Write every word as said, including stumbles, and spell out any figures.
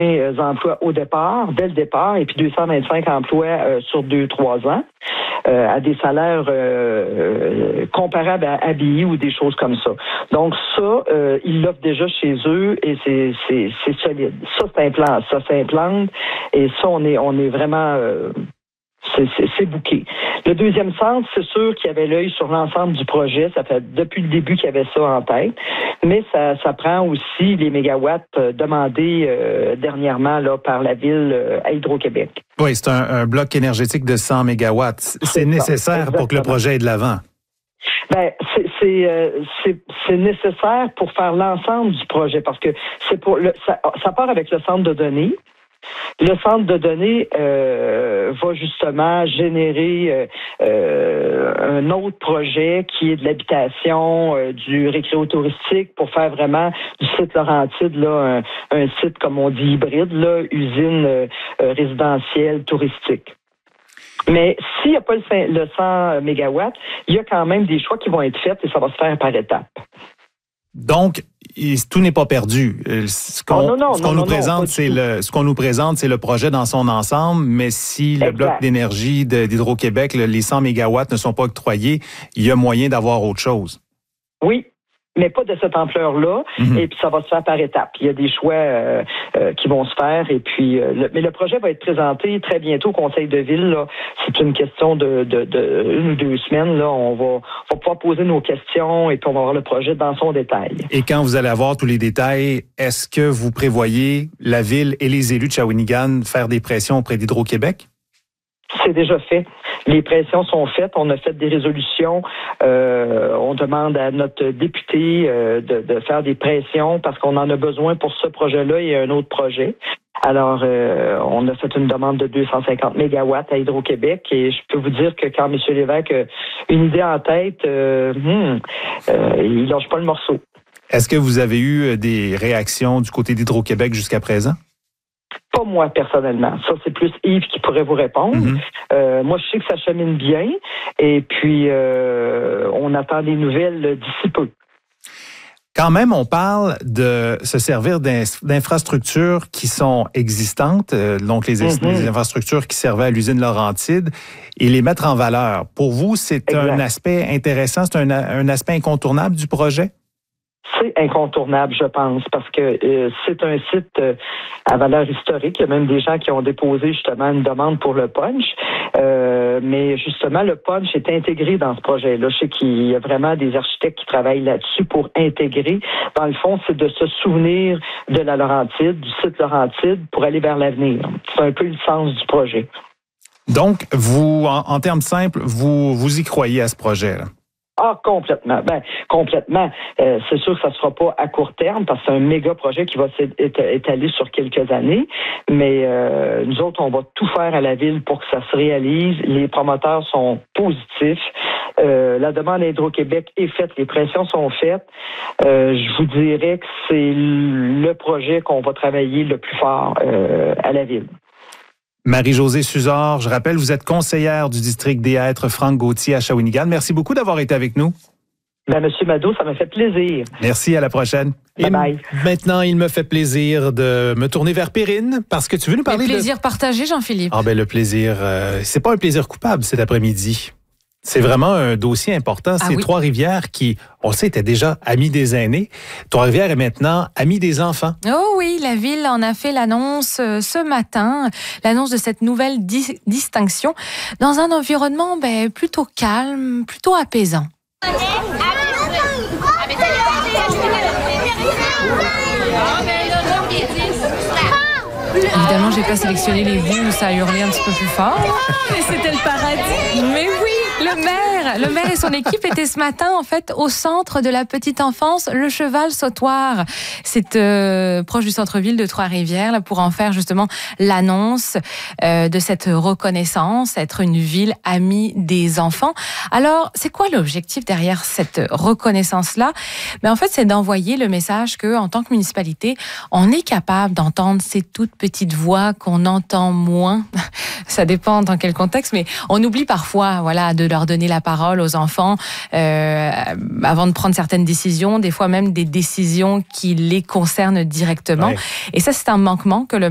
emplois au départ, dès le départ, et puis deux cent vingt-cinq emplois euh, sur deux, trois ans, euh, à des salaires euh, comparables à A B I ou des choses comme ça. Donc ça, euh, ils l'offrent déjà chez eux et c'est, c'est, c'est solide. Ça, c'est un plan, ça s'implante et ça, on est, on est vraiment... Euh, C'est, c'est, c'est bouqué. Le deuxième centre, c'est sûr qu'il y avait l'œil sur l'ensemble du projet. Ça fait depuis le début qu'il y avait ça en tête. Mais ça, ça prend aussi les mégawatts demandés euh, dernièrement là, par la ville euh, à Hydro-Québec. Oui, c'est un, un bloc énergétique de cent mégawatts. C'est, c'est nécessaire ça, pour que le projet ait de l'avant. Ben, c'est, c'est, euh, c'est, c'est nécessaire pour faire l'ensemble du projet parce que c'est pour le, ça, ça part avec le centre de données. Le centre de données euh, va justement générer euh, euh, un autre projet qui est de l'habitation, euh, du récréo-touristique pour faire vraiment du site Laurentide, là, un, un site, comme on dit, hybride, là, usine euh, résidentielle touristique. Mais s'il n'y a pas le, le cent mégawatts, il y a quand même des choix qui vont être faits et ça va se faire par étapes. Donc, tout n'est pas perdu. Ce qu'on, oh non, non, ce qu'on non, nous non, présente, non, c'est le, ce qu'on nous présente, c'est le projet dans son ensemble. Mais si le exact. bloc d'énergie de, d'Hydro-Québec, le, les cent mégawatts ne sont pas octroyés, il y a moyen d'avoir autre chose. Oui. Mais pas de cette ampleur-là, mm-hmm. et puis ça va se faire par étapes. Il y a des choix euh, euh, qui vont se faire, et puis euh, le, mais le projet va être présenté très bientôt au Conseil de ville. Là. C'est une question de, de, de une ou deux semaines. Là, on va, on va pouvoir poser nos questions et puis on va voir le projet dans son détail. Et quand vous allez avoir tous les détails, est-ce que vous prévoyez la ville et les élus de Shawinigan faire des pressions auprès d'Hydro-Québec? C'est déjà fait. Les pressions sont faites. On a fait des résolutions. Euh, on demande à notre député euh, de, de faire des pressions parce qu'on en a besoin pour ce projet-là et un autre projet. Alors, euh, on a fait une demande de deux cent cinquante mégawatts à Hydro-Québec et je peux vous dire que quand M. Lévesque a une idée en tête, euh, hmm, euh, il lâche pas le morceau. Est-ce que vous avez eu des réactions du côté d'Hydro-Québec jusqu'à présent? Pas moi, personnellement. Ça, c'est plus Yves qui pourrait vous répondre. Mm-hmm. Euh, moi, je sais que ça chemine bien. Et puis, euh, on attend des nouvelles d'ici peu. Quand même, on parle de se servir d'infrastructures qui sont existantes, donc les, mm-hmm. les infrastructures qui servaient à l'usine Laurentide, et les mettre en valeur. Pour vous, c'est exact. Un aspect intéressant, c'est un, un aspect incontournable du projet? C'est incontournable, je pense, parce que euh, c'est un site euh, à valeur historique. Il y a même des gens qui ont déposé justement une demande pour le punch. Euh, mais justement, le punch est intégré dans ce projet-là. Je sais qu'il y a vraiment des architectes qui travaillent là-dessus pour intégrer. Dans le fond, c'est de se souvenir de la Laurentide, du site Laurentide, pour aller vers l'avenir. C'est un peu le sens du projet. Donc, vous, en, en termes simples, vous, vous y croyez à ce projet-là? Ah, complètement. Ben, complètement. Euh, c'est sûr que ça ne sera pas à court terme parce que c'est un méga projet qui va s'étaler sur quelques années. Mais euh, nous autres, on va tout faire à la ville pour que ça se réalise. Les promoteurs sont positifs. Euh, la demande à Hydro-Québec est faite. Les pressions sont faites. Euh, je vous dirais que c'est le projet qu'on va travailler le plus fort euh, à la ville. Marie-Josée Suzor, je rappelle, vous êtes conseillère du district des Hêtres Franck Gauthier à Shawinigan. Merci beaucoup d'avoir été avec nous. Ben, Monsieur Mado, ça m'a fait plaisir. Merci, à la prochaine. Bye bye. Et maintenant, il me fait plaisir de me tourner vers Perrine parce que tu veux nous parler de... Le plaisir de... partagé, Jean-Philippe. Ah ben le plaisir, euh, c'est pas un plaisir coupable cet après-midi. C'est vraiment un dossier important. C'est ah oui. Trois-Rivières qui, on le sait, était déjà amis des aînés. Trois-Rivières est maintenant amis des enfants. Oh oui, la ville en a fait l'annonce ce matin, l'annonce de cette nouvelle di- distinction dans un environnement ben, plutôt calme, plutôt apaisant. Évidemment, j'ai pas sélectionné les bouts où ça a hurlé un petit peu plus fort. Mais c'était le paradis. Mais oui, le maire, le maire et son équipe étaient ce matin en fait au centre de la petite enfance, le Cheval Sautoir. C'est euh, proche du centre-ville de Trois-Rivières, là, pour en faire justement l'annonce euh, de cette reconnaissance, être une ville amie des enfants. Alors, c'est quoi l'objectif derrière cette reconnaissance-là? Ben, en fait, c'est d'envoyer le message que, en tant que municipalité, on est capable d'entendre ces toutes petites voix qu'on entend moins. Ça dépend dans quel contexte, mais on oublie parfois, voilà, de leur donner la parole aux enfants euh, avant de prendre certaines décisions, des fois même des décisions qui les concernent directement. Ouais. Et ça, c'est un manquement que le